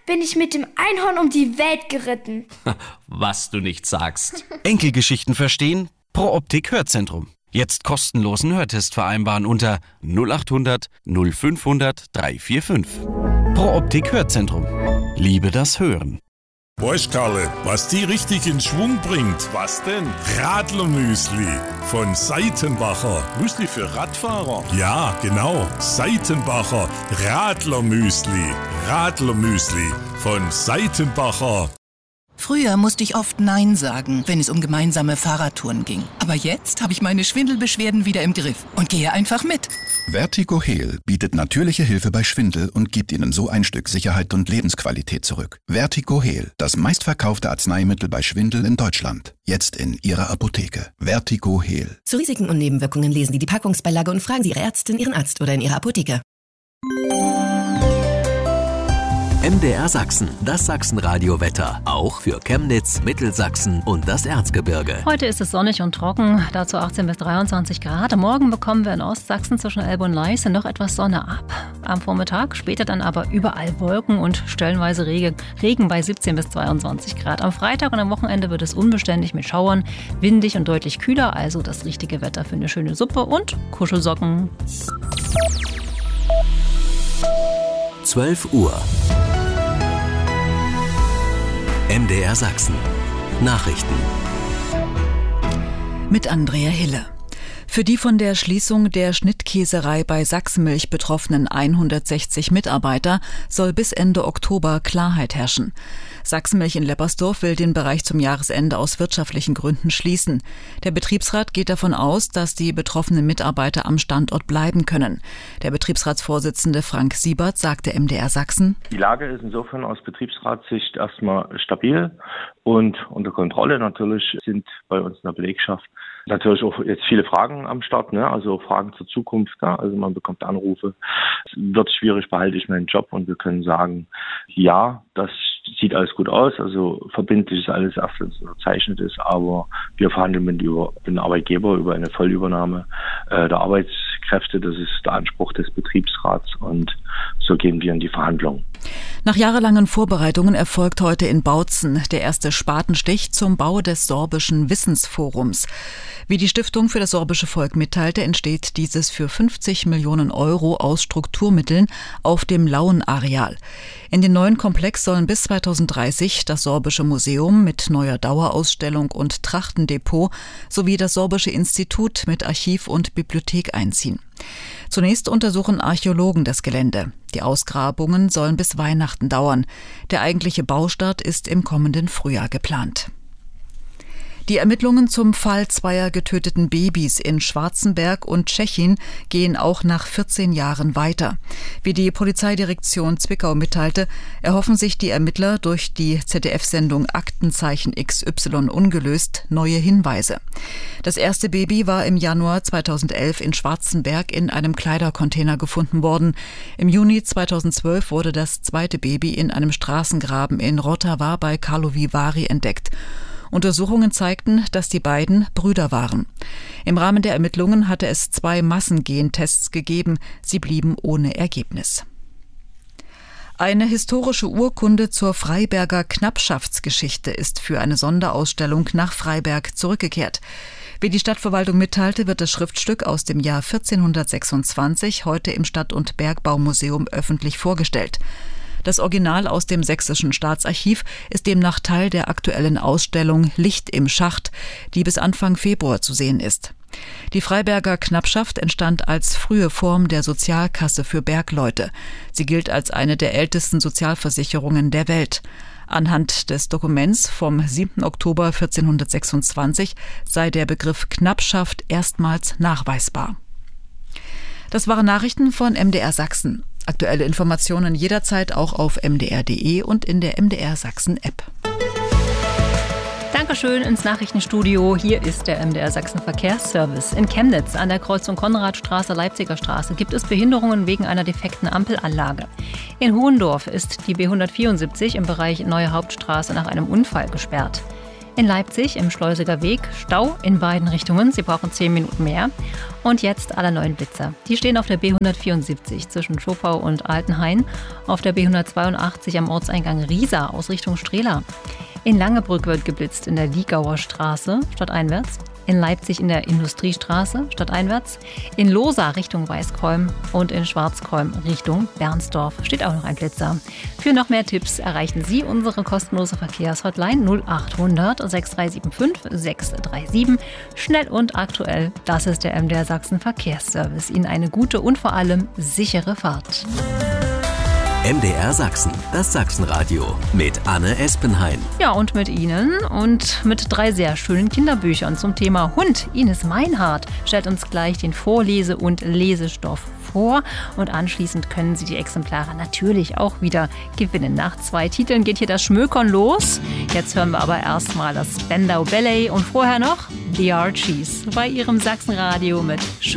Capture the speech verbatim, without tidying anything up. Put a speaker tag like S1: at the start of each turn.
S1: bin ich mit dem Einhorn um die Welt geritten.
S2: Was du nicht sagst.
S3: Enkelgeschichten verstehen? Pro Optik Hörzentrum. Jetzt kostenlosen Hörtest vereinbaren unter null acht hundert null fünfhundert dreihundertfünfundvierzig. Pro Optik Hörzentrum. Liebe das Hören.
S4: Weißt, Karle, was die richtig in Schwung bringt? Was denn? Radlermüsli von Seitenbacher. Müsli für Radfahrer? Ja, genau. Seitenbacher Radlermüsli. Radlermüsli von Seitenbacher.
S5: Früher musste ich oft Nein sagen, wenn es um gemeinsame Fahrradtouren ging. Aber jetzt habe ich meine Schwindelbeschwerden wieder im Griff und gehe einfach mit.
S6: Vertigo Heal bietet natürliche Hilfe bei Schwindel und gibt Ihnen so ein Stück Sicherheit und Lebensqualität zurück. Vertigo Heal, das meistverkaufte Arzneimittel bei Schwindel in Deutschland. Jetzt in Ihrer Apotheke. Vertigo Heal.
S7: Zu Risiken und Nebenwirkungen lesen Sie die Packungsbeilage und fragen Sie Ihre Ärztin, Ihren Arzt oder in Ihrer Apotheke.
S8: M D R Sachsen, das Sachsenradio-Wetter. Auch für Chemnitz, Mittelsachsen und das Erzgebirge.
S9: Heute ist es sonnig und trocken, dazu achtzehn bis dreiundzwanzig Grad. Morgen bekommen wir in Ostsachsen zwischen Elbe und Leiße noch etwas Sonne ab. Am Vormittag, später dann aber überall Wolken und stellenweise Regen, Regen bei siebzehn bis zweiundzwanzig Grad. Am Freitag und am Wochenende wird es unbeständig mit Schauern, windig und deutlich kühler. Also das richtige Wetter für eine schöne Suppe und Kuschelsocken.
S8: zwölf Uhr. M D R Sachsen. Nachrichten.
S10: Mit Andrea Hille. Für die von der Schließung der Schnittkäserei bei Sachsenmilch betroffenen hundertsechzig Mitarbeiter soll bis Ende Oktober Klarheit herrschen. Sachsenmilch in Leppersdorf will den Bereich zum Jahresende aus wirtschaftlichen Gründen schließen. Der Betriebsrat geht davon aus, dass die betroffenen Mitarbeiter am Standort bleiben können. Der Betriebsratsvorsitzende Frank Siebert sagte M D R Sachsen:
S11: Die Lage ist insofern aus Betriebsratssicht erstmal stabil und unter Kontrolle. Natürlich sind bei uns in der Belegschaft natürlich auch jetzt viele Fragen am Start, ne? Also Fragen zur Zukunft. Ne? Also man bekommt Anrufe. Es wird schwierig, behalte ich meinen Job? Und wir können sagen, ja, das sieht alles gut aus. Also verbindlich ist alles erst, wenn es unterzeichnet ist. Aber wir verhandeln mit dem Arbeitgeber über eine Vollübernahme äh, der Arbeitskräfte. Das ist der Anspruch des Betriebsrats. Und so gehen wir in die Verhandlungen.
S10: Nach jahrelangen Vorbereitungen erfolgt heute in Bautzen der erste Spatenstich zum Bau des Sorbischen Wissensforums. Wie die Stiftung für das sorbische Volk mitteilte, entsteht dieses für fünfzig Millionen Euro aus Strukturmitteln auf dem Lauenareal. In den neuen Komplex sollen bis zweitausenddreißig das Sorbische Museum mit neuer Dauerausstellung und Trachtendepot sowie das Sorbische Institut mit Archiv und Bibliothek einziehen. Zunächst untersuchen Archäologen das Gelände. Die Ausgrabungen sollen bis Weihnachten dauern. Der eigentliche Baustart ist im kommenden Frühjahr geplant. Die Ermittlungen zum Fall zweier getöteten Babys in Schwarzenberg und Tschechien gehen auch nach vierzehn Jahren weiter. Wie die Polizeidirektion Zwickau mitteilte, erhoffen sich die Ermittler durch die Z D F-Sendung Aktenzeichen X Y ungelöst neue Hinweise. Das erste Baby war im Januar zweitausendelf in Schwarzenberg in einem Kleidercontainer gefunden worden. Im Juni zweitausendzwölf wurde das zweite Baby in einem Straßengraben in Rotterdam bei Karlovy Vary entdeckt. Untersuchungen zeigten, dass die beiden Brüder waren. Im Rahmen der Ermittlungen hatte es zwei Massengentests gegeben. Sie blieben ohne Ergebnis. Eine historische Urkunde zur Freiberger Knappschaftsgeschichte ist für eine Sonderausstellung nach Freiberg zurückgekehrt. Wie die Stadtverwaltung mitteilte, wird das Schriftstück aus dem Jahr vierzehnhundertsechsundzwanzig heute im Stadt- und Bergbaumuseum öffentlich vorgestellt. Das Original aus dem Sächsischen Staatsarchiv ist demnach Teil der aktuellen Ausstellung Licht im Schacht, die bis Anfang Februar zu sehen ist. Die Freiberger Knappschaft entstand als frühe Form der Sozialkasse für Bergleute. Sie gilt als eine der ältesten Sozialversicherungen der Welt. Anhand des Dokuments vom siebten Oktober vierzehnhundertsechsundzwanzig sei der Begriff Knappschaft erstmals nachweisbar. Das waren Nachrichten von M D R Sachsen. Aktuelle Informationen jederzeit auch auf m d r punkt d e und in der M D R Sachsen App.
S9: Dankeschön ins Nachrichtenstudio. Hier ist der M D R Sachsen Verkehrsservice. In Chemnitz an der Kreuzung Konradstraße, Leipziger Straße gibt es Behinderungen wegen einer defekten Ampelanlage. In Hohendorf ist die B hundertvierundsiebzig im Bereich Neue Hauptstraße nach einem Unfall gesperrt. In Leipzig im Schleusiger Weg Stau in beiden Richtungen. Sie brauchen zehn Minuten mehr. Und jetzt alle neuen Blitzer. Die stehen auf der B hundertvierundsiebzig zwischen Schopau und Altenhain, auf der B hundertzweiundachtzig am Ortseingang Riesa aus Richtung Strehla. In Langebrück wird geblitzt in der Liegauer Straße stadteinwärts. In Leipzig in der Industriestraße stadteinwärts. In Losa Richtung Weißkolm und in Schwarzkolm Richtung Bernsdorf steht auch noch ein Blitzer. Für noch mehr Tipps erreichen Sie unsere kostenlose Verkehrshotline null achthundert sechs drei sieben fünf sechs drei sieben. Schnell und aktuell, das ist der M D R Sachsen Verkehrsservice. Ihnen eine gute und vor allem sichere Fahrt.
S8: M D R Sachsen, das Sachsenradio mit Anne Espenhain.
S9: Ja, und mit Ihnen und mit drei sehr schönen Kinderbüchern zum Thema Hund. Ines Meinhardt stellt uns gleich den Vorlese- und Lesestoff vor und anschließend können Sie die Exemplare natürlich auch wieder gewinnen. Nach zwei Titeln geht hier das Schmökern los. Jetzt hören wir aber erstmal das Spandau Ballet und vorher noch The Archies bei Ihrem Sachsenradio mit